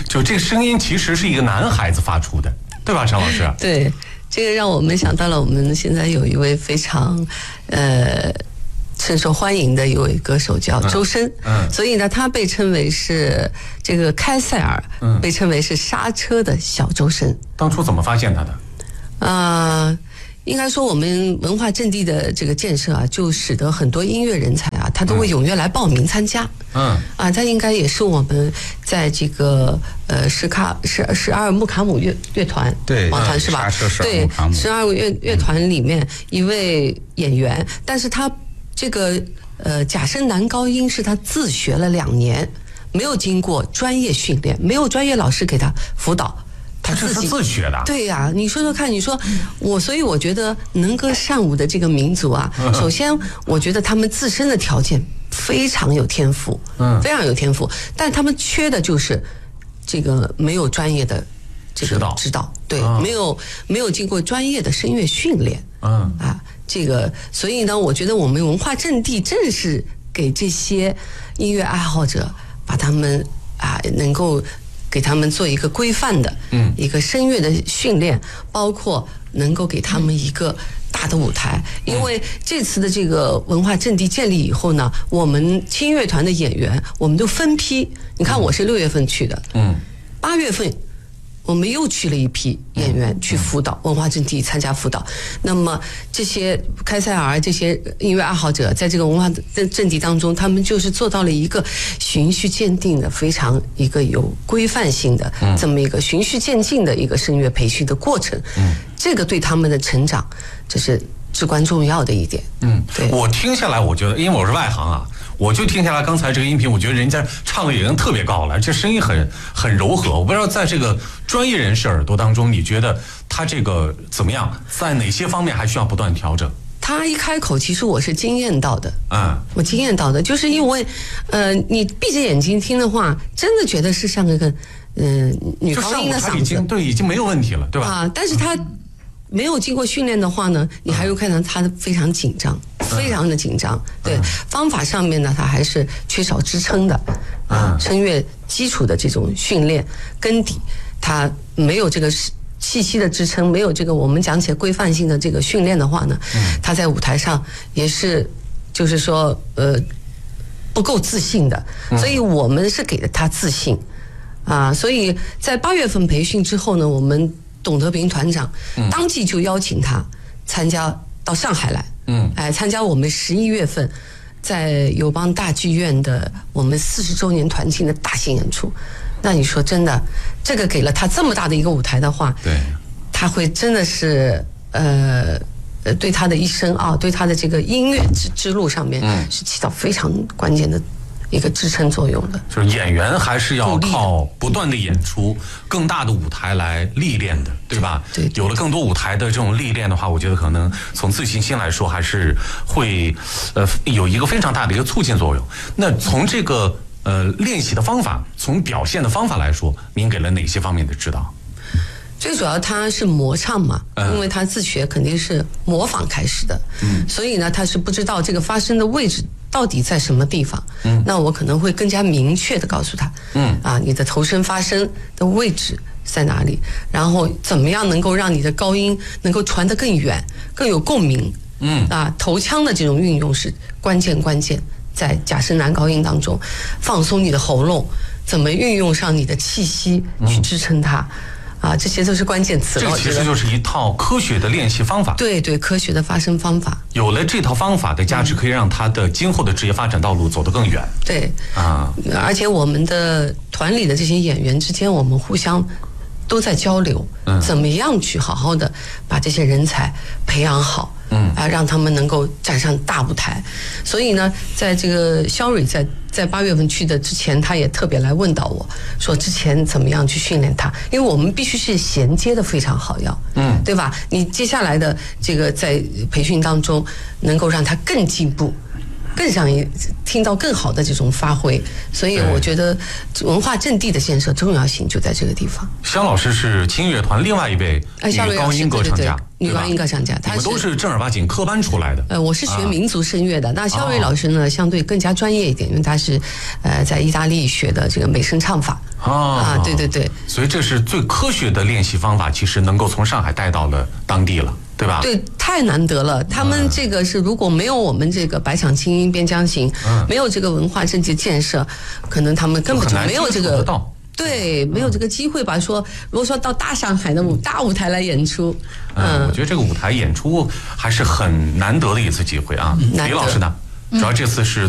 就这个声音其实是一个男孩子发出的，对吧，张老师？ 对，这个让我们想到了我们现在有一位非常深受欢迎的一位歌手叫周深，所以呢，他被称为是这个开塞尔，被称为是刹车的小周深。 当初怎么发现他的？ 应该说我们文化阵地的这个建设啊，就使得很多音乐人才啊，他都会踊跃来报名参加。他应该也是我们在这个十二木卡姆乐团， 对， 王团是吧？对，12个乐团里面一位演员，但是他这个假声男高音是他自学了2年，没有经过专业训练，没有专业老师给他辅导。 他这是自学的。 对呀，你说说看，你说所以我觉得能歌善舞的这个民族啊，首先我觉得他们自身的条件非常有天赋，非常有天赋，但他们缺的就是这个没有专业的这个指导，对，没有经过专业的声乐训练，这个，所以呢，我觉得我们文化阵地正是给这些音乐爱好者，把他们能够给他们做一个规范的一个声乐的训练，包括能够给他们一个大的舞台。因为这次的这个文化阵地建立以后呢，我们轻乐团的演员我们都分批，你看我是6月份去的，8月份我们又去了一批演员去辅导文化阵地参加辅导。那么这些开塞尔这些音乐爱好者在这个文化阵地当中，他们就是做到了一个循序渐进的非常一个有规范性的这么一个循序渐进的一个声乐培训的过程。这个对他们的成长这是至关重要的一点。对， 我听下来我觉得，因为我是外行啊，我就听下来刚才这个音频，我觉得人家唱的已经特别高了，这声音很柔和。我不知道在这个专业人士耳朵当中，你觉得他这个怎么样？在哪些方面还需要不断调整？ 他一开口，其实我是惊艳到的。我惊艳到的，就是因为你闭着眼睛听的话，真的觉得是像一个女高音的嗓子， 已经没有问题了，对吧？ 但是他没有经过训练的话呢，你还会看到他非常紧张，非常的紧张。对，方法上面呢，他还是缺少支撑的声乐基础的这种训练根底，他没有这个气息的支撑，没有这个我们讲起来规范性的这个训练的话呢，他在舞台上也是就是说不够自信的。所以我们是给了他自信所以在8月份培训之后呢，我们董德平团长当即就邀请他参加到上海来，参加我们11月份在友邦大剧院的我们40周年团庆的大型演出。那你说真的，这个给了他这么大的一个舞台的话， 对， 他会真的是对他的一生对他的这个音乐之路上面是起到非常关键的一个支撑作用的。 就是演员还是要靠不断的演出，更大的舞台来历练的，对吧？ 对， 有了更多舞台的这种历练的话，我觉得可能从自信心来说，还是会有一个非常大的一个促进作用。那从这个练习的方法，从表现的方法来说，您给了哪些方面的指导？ 最主要他是模唱嘛，因为他自学肯定是模仿开始的，所以呢，他是不知道这个发声的位置到底在什么地方。那我可能会更加明确的告诉他，你的头声发声的位置在哪里，然后怎么样能够让你的高音能够传得更远，更有共鸣。头腔的这种运用是关键，在假声男高音当中，放松你的喉咙，怎么运用上你的气息去支撑它。这些都是关键词。 这个其实就是一套科学的练习方法。 对，科学的发声方法。有了这套方法的加持，可以让他的今后的职业发展道路走得更远。 对而且我们的团里的这些演员之间，我们互相都在交流，怎么样去好好的把这些人才培养好，让他们能够站上大舞台。所以呢，在这个肖蕊在8月份去的之前，他也特别来问到我说，之前怎么样去训练他？因为我们必须是衔接的非常好，对吧？你接下来的这个在培训当中，能够让他更进步，更想听到更好的这种发挥。所以我觉得文化阵地的建设重要性就在这个地方。 肖老师是轻乐团另外一位高音歌唱家。 女高音歌唱家， 你们都是正儿八经科班出来的。 我是学民族声乐的，那肖瑞老师呢，相对更加专业一点，因为他是在意大利学的这个美声唱法。对对对。 所以这是最科学的练习方法，其实能够从上海带到了当地了。对吧？ 对，太难得了。他们这个是如果没有我们这个百场青音边疆行，没有这个文化政绩建设，可能他们根本就没有这个。对，没有这个机会吧？说如果说到大上海的大舞台来演出， 我觉得这个舞台演出还是很难得的一次机会啊。李老师呢，主要这次是